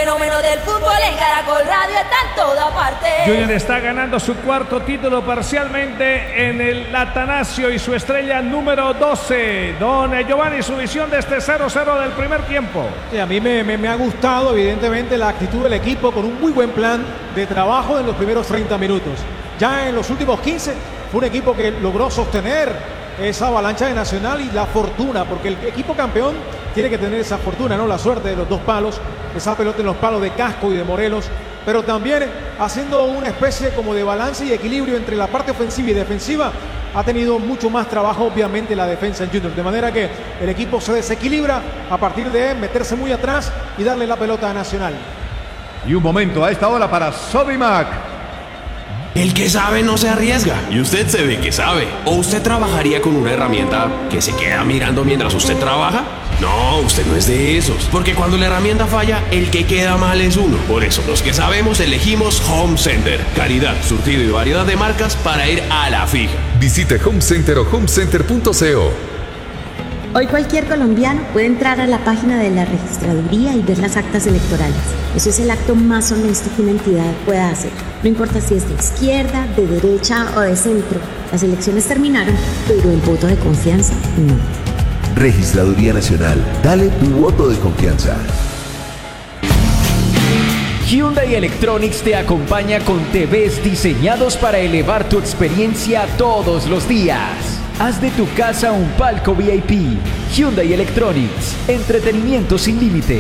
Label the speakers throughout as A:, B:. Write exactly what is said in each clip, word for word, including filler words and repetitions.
A: fenómeno del fútbol en Caracol Radio está en toda parte.
B: Junior está ganando su cuarto título parcialmente en el Atanasio y su estrella número doce. Don Giovanni, su visión de este cero cero del primer tiempo.
C: Sí, a mí me, me, me ha gustado evidentemente la actitud del equipo con un muy buen plan de trabajo en los primeros treinta minutos. Ya en los últimos quince fue un equipo que logró sostener esa avalancha de Nacional y la fortuna, porque el equipo campeón tiene que tener esa fortuna, ¿no? La suerte de los dos palos, esa pelota en los palos de Casco y de Morelos, pero también haciendo una especie como de balance y equilibrio entre la parte ofensiva y defensiva. Ha tenido mucho más trabajo obviamente la defensa en Junior, de manera que el equipo se desequilibra a partir de meterse muy atrás y darle la pelota a Nacional.
D: Y un momento a esta hora para Sodimac.
E: El que sabe no se arriesga, y usted se ve que sabe. ¿O usted trabajaría con una herramienta que se queda mirando mientras usted trabaja? No, usted no es de esos, porque cuando la herramienta falla, el que queda mal es uno. Por eso, los que sabemos elegimos Home Center. Calidad, surtido y variedad de marcas para ir a la fija.
F: Visite Home Center o homecenter punto co.
G: Hoy cualquier colombiano puede entrar a la página de la registraduría y ver las actas electorales. Eso es el acto más honesto que una entidad pueda hacer. No importa si es de izquierda, de derecha o de centro. Las elecciones terminaron, pero el voto de confianza no.
H: Registraduría Nacional. Dale tu voto de confianza.
I: Hyundai Electronics te acompaña con T Vs diseñados para elevar tu experiencia todos los días. Haz de tu casa un palco V I P. Hyundai Electronics. Entretenimiento sin límite.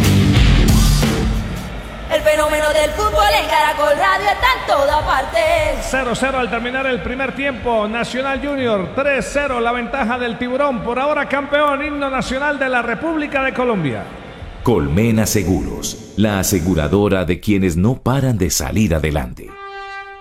A: El fenómeno del fútbol en Caracol Radio está en toda parte.
B: cero cero al terminar el primer tiempo. Nacional Junior tres cero, la ventaja del Tiburón. Por ahora campeón, himno nacional de la República de Colombia.
J: Colmena Seguros, la aseguradora de quienes no paran de salir adelante.